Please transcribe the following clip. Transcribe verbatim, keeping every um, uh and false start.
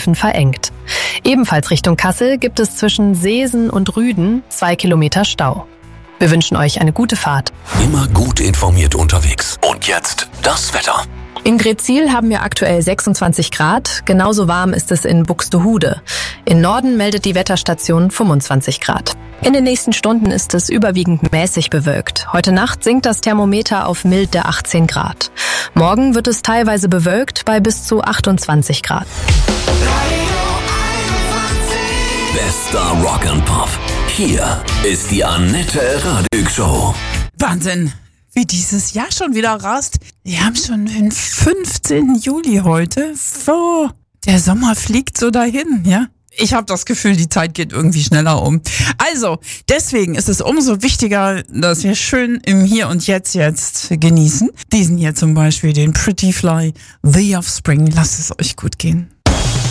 Streifen verengt. Ebenfalls Richtung Kassel gibt es zwischen Seesen und Rüden zwei Kilometer Stau. Wir wünschen euch eine gute Fahrt. Immer gut informiert unterwegs. Und jetzt das Wetter. In Gretzil haben wir aktuell sechsundzwanzig Grad. Genauso warm ist es in Buxtehude. Im Norden meldet die Wetterstation fünfundzwanzig Grad. In den nächsten Stunden ist es überwiegend mäßig bewölkt. Heute Nacht sinkt das Thermometer auf milde achtzehn Grad. Morgen wird es teilweise bewölkt bei bis zu achtundzwanzig Grad. Bester Rock and Pop. Hier ist die Annette Radig Show. Wahnsinn, wie dieses Jahr schon wieder rast. Wir haben schon den fünfzehnten Juli heute. So, der Sommer fliegt so dahin, ja? Ich habe das Gefühl, die Zeit geht irgendwie schneller um. Also, deswegen ist es umso wichtiger, dass wir schön im Hier und Jetzt jetzt genießen. Diesen hier zum Beispiel, den Pretty Fly, The Offspring. Lasst es euch gut gehen.